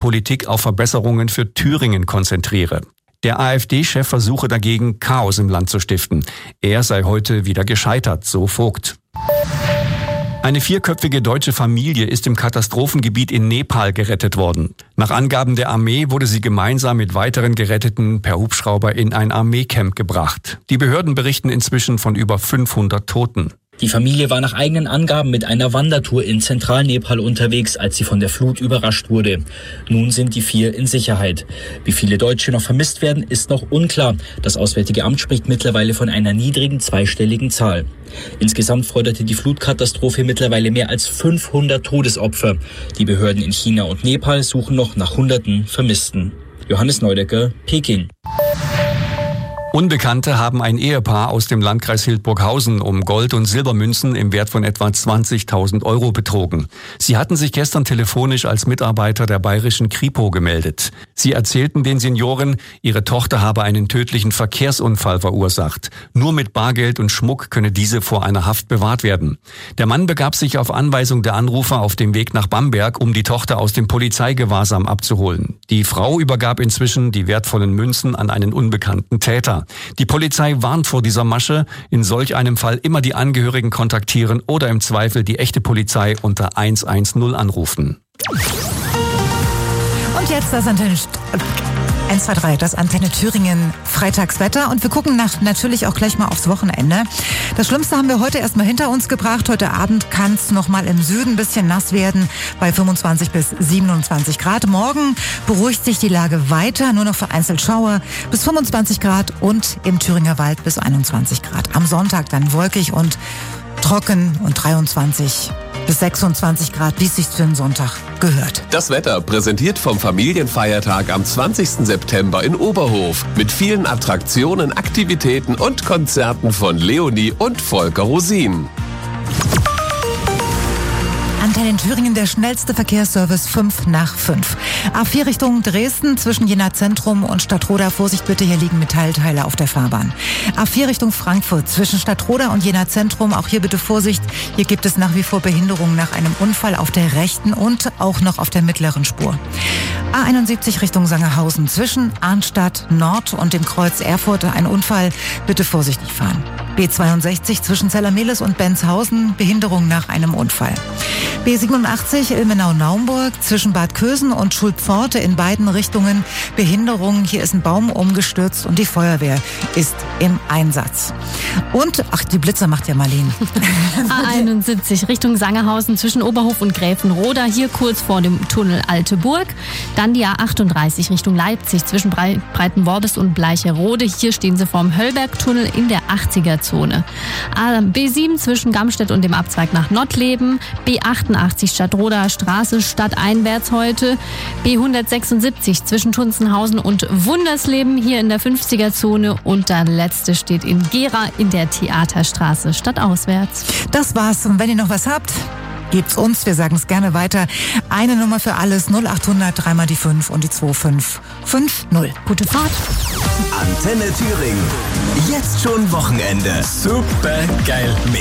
Politik auf Verbesserungen für Thüringen konzentriere. Der AfD-Chef versuche dagegen, Chaos im Land zu stiften. Er sei heute wieder gescheitert, so Vogt. Eine 4-köpfige deutsche Familie ist im Katastrophengebiet in Nepal gerettet worden. Nach Angaben der Armee wurde sie gemeinsam mit weiteren Geretteten per Hubschrauber in ein Armeecamp gebracht. Die Behörden berichten inzwischen von über 500 Toten. Die Familie war nach eigenen Angaben mit einer Wandertour in Zentralnepal unterwegs, als sie von der Flut überrascht wurde. Nun sind die 4 in Sicherheit. Wie viele Deutsche noch vermisst werden, ist noch unklar. Das Auswärtige Amt spricht mittlerweile von einer niedrigen zweistelligen Zahl. Insgesamt forderte die Flutkatastrophe mittlerweile mehr als 500 Todesopfer. Die Behörden in China und Nepal suchen noch nach Hunderten Vermissten. Johannes Neudecker, Peking. Unbekannte haben ein Ehepaar aus dem Landkreis Hildburghausen um Gold- und Silbermünzen im Wert von etwa 20.000 Euro betrogen. Sie hatten sich gestern telefonisch als Mitarbeiter der bayerischen Kripo gemeldet. Sie erzählten den Senioren, ihre Tochter habe einen tödlichen Verkehrsunfall verursacht. Nur mit Bargeld und Schmuck könne diese vor einer Haft bewahrt werden. Der Mann begab sich auf Anweisung der Anrufer auf dem Weg nach Bamberg, um die Tochter aus dem Polizeigewahrsam abzuholen. Die Frau übergab inzwischen die wertvollen Münzen an einen unbekannten Täter. Die Polizei warnt vor dieser Masche. In solch einem Fall immer die Angehörigen kontaktieren oder im Zweifel die echte Polizei unter 110 anrufen. Und jetzt das Antenne 1, 2, 3, das Antenne Thüringen Freitagswetter. Und wir gucken natürlich auch gleich mal aufs Wochenende. Das Schlimmste haben wir heute erstmal hinter uns gebracht. Heute Abend kann es noch mal im Süden ein bisschen nass werden bei 25 bis 27 Grad. Morgen beruhigt sich die Lage weiter, nur noch vereinzelt Schauer bis 25 Grad und im Thüringer Wald bis 21 Grad. Am Sonntag dann wolkig und trocken und 23 bis 26 Grad, wie es sich für den Sonntag gehört. Das Wetter präsentiert vom Familienfeiertag am 20. September in Oberhof mit vielen Attraktionen, Aktivitäten und Konzerten von Leonie und Volker Rosin. Antenne Thüringen, der schnellste Verkehrsservice 5 nach 5. A4 Richtung Dresden zwischen Jena Zentrum und Stadtroda. Vorsicht bitte, hier liegen Metallteile auf der Fahrbahn. A4 Richtung Frankfurt zwischen Stadtroda und Jena Zentrum. Auch hier bitte Vorsicht. Hier gibt es nach wie vor Behinderungen nach einem Unfall auf der rechten und auch noch auf der mittleren Spur. A71 Richtung Sangerhausen zwischen Arnstadt Nord und dem Kreuz Erfurt. Ein Unfall. Bitte vorsichtig fahren. B62 zwischen Zellermehlis und Benzhausen. Behinderung nach einem Unfall. B87 Ilmenau-Naumburg zwischen Bad Kösen und Schulpforte in beiden Richtungen Behinderung. Hier ist ein Baum umgestürzt und die Feuerwehr ist im Einsatz. Und, die Blitzer macht ja Marlene. A71 Richtung Sangerhausen zwischen Oberhof und Gräfenroda, hier kurz vor dem Tunnel Alte Burg. Dann die A38 Richtung Leipzig zwischen Breitenworbis und Bleicherode. Hier stehen sie vorm Höllbergtunnel in der 80er-Zone. B7 zwischen Gamstedt und dem Abzweig nach Nottleben. B88 Stadtroda Straße stadteinwärts heute. B176 zwischen Tunzenhausen und Wundersleben hier in der 50er-Zone. Und der letzte steht in Gera in der Theaterstraße stadtauswärts. Das war's. Und wenn ihr noch was habt, gebt's uns. Wir sagen es gerne weiter. Eine Nummer für alles. 0800 3 mal die 5 und die 2550. Gute Fahrt. Antenne Thüringen. Jetzt schon Wochenende. Super geil.